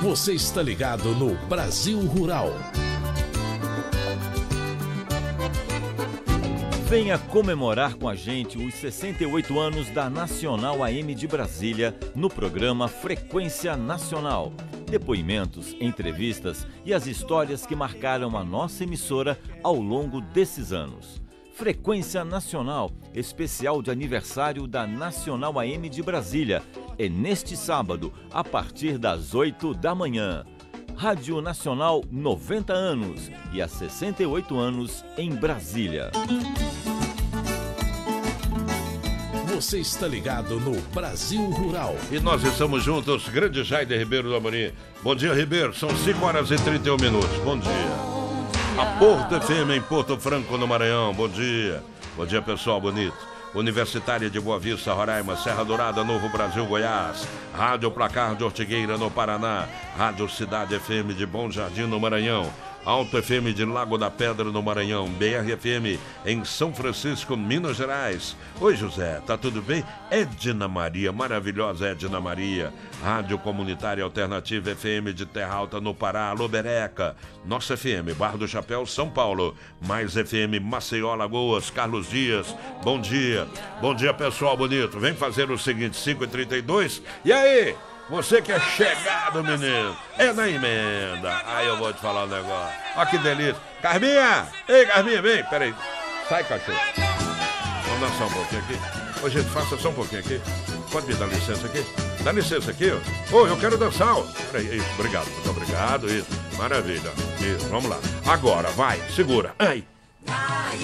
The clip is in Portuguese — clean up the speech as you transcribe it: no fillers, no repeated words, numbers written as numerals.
Você está ligado no Brasil Rural. Venha comemorar com a gente os 68 anos da Nacional AM de Brasília no programa Frequência Nacional. Depoimentos, entrevistas e as histórias que marcaram a nossa emissora ao longo desses anos. Frequência Nacional, especial de aniversário da Nacional AM de Brasília. É neste sábado, a partir das 8 da manhã. Rádio Nacional 90 anos e há 68 anos em Brasília. Você está ligado no Brasil Rural. E nós estamos juntos, grande Jair Ribeiro do Amorim. Bom dia, Ribeiro. São 5 horas e 31 minutos. Bom dia. A Porto FM em Porto Franco, no Maranhão. Bom dia. Bom dia, pessoal bonito. Universitária de Boa Vista, Roraima, Serra Dourada, Novo Brasil, Goiás. Rádio Placar de Ortigueira, no Paraná. Rádio Cidade FM de Bom Jardim, no Maranhão. Alto FM de Lago da Pedra, no Maranhão. BR FM em São Francisco, Minas Gerais. Oi, José, tá tudo bem? Edna Maria, maravilhosa Edna Maria. Rádio Comunitária Alternativa FM de Terra Alta, no Pará. Alô, Bereca. Nossa FM, Barra do Chapéu, São Paulo. Mais FM, Maceió, Lagoas, Carlos Dias. Bom dia. Bom dia, pessoal bonito. Vem fazer o seguinte, 5h32. E aí? Você que é chegado, menino, é na emenda. Aí eu vou te falar um negócio. Olha que delícia. Carminha! Ei, Carminha, vem. Peraí. Sai, cachorro. Vamos dançar um pouquinho aqui. Ô, gente, faça só um pouquinho aqui. Pode me dar licença aqui? Dá licença aqui, ó. Ô, eu quero dançar, ó. Peraí, isso, obrigado. Muito obrigado, isso. Maravilha. Isso, vamos lá. Agora, vai, segura. Ai.